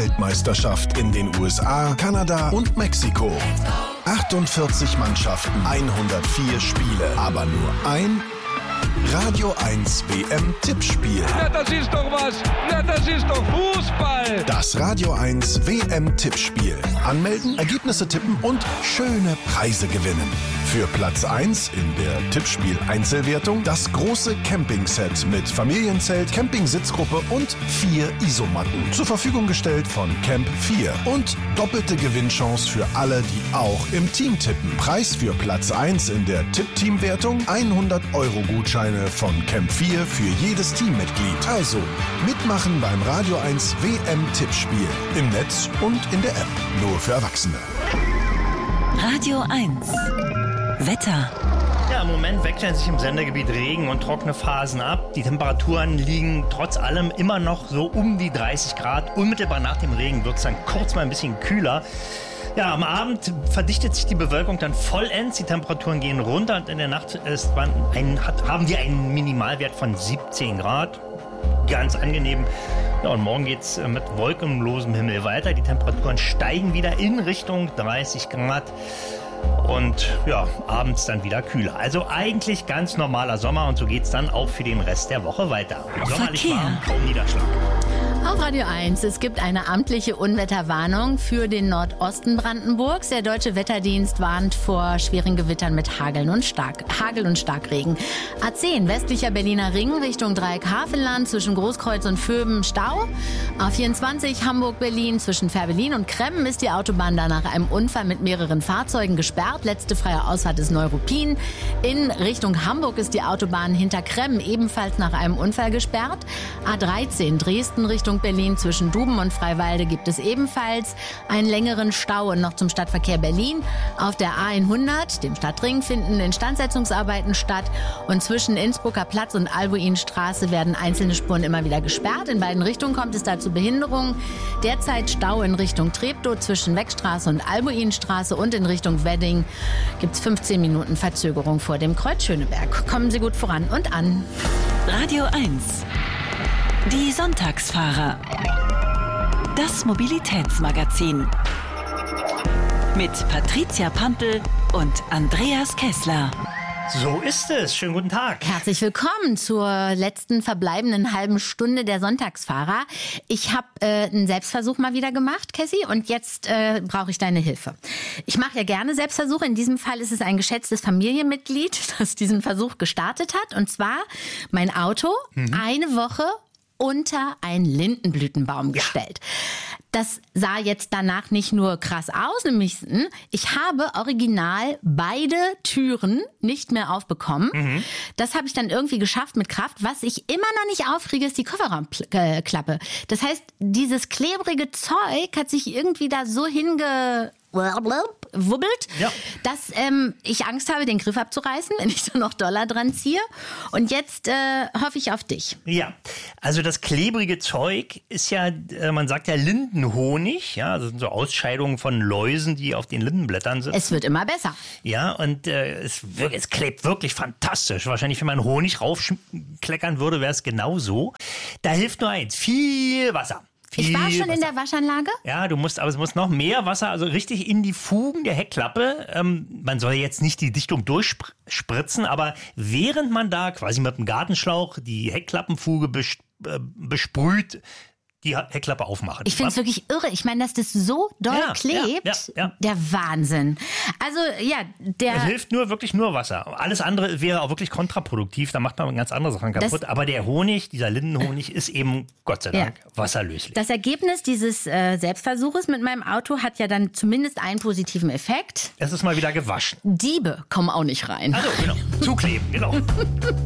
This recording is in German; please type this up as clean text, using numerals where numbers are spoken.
Weltmeisterschaft in den USA, Kanada und Mexiko. 48 Mannschaften, 104 Spiele, aber nur ein Radio 1 WM-Tippspiel. Ja, das ist doch was. Ja, das ist doch Fußball. Das Radio 1 WM-Tippspiel. Anmelden, Ergebnisse tippen und schöne Preise gewinnen. Für Platz 1 in der Tippspiel-Einzelwertung das große Campingset mit Familienzelt, Campingsitzgruppe und 4 Isomatten. Zur Verfügung gestellt von Camp 4. Und doppelte Gewinnchance für alle, die auch im Team tippen. Preis für Platz 1 in der Tipp-Team-Wertung 100 € Gutscheine von Camp 4 für jedes Teammitglied. Also mitmachen beim Radio 1 WM-Tippspiel. Im Netz und in der App. Nur für Erwachsene. Radio 1 Wetter. Ja, im Moment wechseln sich im Sendegebiet Regen und trockene Phasen ab. Die Temperaturen liegen trotz allem immer noch so um die 30 Grad. Unmittelbar nach dem Regen wird es dann kurz mal ein bisschen kühler. Ja, am Abend verdichtet sich die Bewölkung dann vollends. Die Temperaturen gehen runter und in der Nacht haben wir einen Minimalwert von 17 Grad. Ganz angenehm. Ja, und morgen geht es mit wolkenlosem Himmel weiter. Die Temperaturen steigen wieder in Richtung 30 Grad. Und ja, abends dann wieder kühler. Also eigentlich ganz normaler Sommer und so geht es dann auch für den Rest der Woche weiter. Sommerlich warm, kaum Niederschlag. Auf Radio 1, es gibt eine amtliche Unwetterwarnung für den Nordosten Brandenburgs. Der Deutsche Wetterdienst warnt vor schweren Gewittern mit Hagel und Starkregen. A10, westlicher Berliner Ring Richtung Dreieck-Hafenland zwischen Großkreuz und Vöben Stau. A24 Hamburg-Berlin zwischen Fährberlin und Kremmen ist die Autobahn da nach einem Unfall mit mehreren Fahrzeugen gesperrt. Letzte freie Ausfahrt ist Neuruppin. In Richtung Hamburg ist die Autobahn hinter Kremmen ebenfalls nach einem Unfall gesperrt. A13 Dresden Richtung Berlin zwischen Duben und Freiwalde gibt es ebenfalls einen längeren Stau und noch zum Stadtverkehr Berlin. Auf der A100, dem Stadtring, finden Instandsetzungsarbeiten statt und zwischen Innsbrucker Platz und Albuinstraße werden einzelne Spuren immer wieder gesperrt. In beiden Richtungen kommt es da zu Behinderungen. Derzeit Stau in Richtung Treptow zwischen Weckstraße und Albuinstraße und in Richtung Wedding gibt es 15 Minuten Verzögerung vor dem Kreuz Schöneberg. Kommen Sie gut voran und an. Radio 1 Die Sonntagsfahrer. Das Mobilitätsmagazin. Mit Patricia Pampel und Andreas Kessler. So ist es. Schönen guten Tag. Herzlich willkommen zur letzten verbleibenden halben Stunde der Sonntagsfahrer. Ich habe einen Selbstversuch mal wieder gemacht, Cassie, und jetzt brauche ich deine Hilfe. Ich mache ja gerne Selbstversuche. In diesem Fall ist es ein geschätztes Familienmitglied, das diesen Versuch gestartet hat. Und zwar mein Auto eine Woche unter einen Lindenblütenbaum gestellt. Das sah jetzt danach nicht nur krass aus, nämlich ich habe original beide Türen nicht mehr aufbekommen. Das habe ich dann irgendwie geschafft mit Kraft. Was ich immer noch nicht aufkriege, ist die Kofferraumklappe. Das heißt, dieses klebrige Zeug hat sich irgendwie da so wubbelt, dass ich Angst habe, den Griff abzureißen, wenn ich da noch Dollar dran ziehe. Und jetzt hoffe ich auf dich. Ja, also das klebrige Zeug ist ja, man sagt ja Lindenhonig. Ja, das sind so Ausscheidungen von Läusen, die auf den Lindenblättern sitzen. Es wird immer besser. Ja, und es klebt wirklich fantastisch. Wahrscheinlich, wenn man Honig raufkleckern würde, wäre es genauso. Da hilft nur eins, viel Wasser. Ich war schon in der Waschanlage. Ja, aber es muss noch mehr Wasser, also richtig in die Fugen der Heckklappe. Man soll jetzt nicht die Dichtung durchspritzen, aber während man da quasi mit dem Gartenschlauch die Heckklappenfuge besprüht, die Heckklappe aufmachen. Ich finde es wirklich irre. Ich meine, dass das so doll klebt. Ja. Der Wahnsinn. Also, ja, Es hilft wirklich nur Wasser. Alles andere wäre auch wirklich kontraproduktiv. Da macht man ganz andere Sachen kaputt. Aber der Honig, dieser Lindenhonig, ist eben, Gott sei Dank, wasserlöslich. Das Ergebnis dieses Selbstversuches mit meinem Auto hat ja dann zumindest einen positiven Effekt. Es ist mal wieder gewaschen. Diebe kommen auch nicht rein. Also, genau. Zukleben, genau.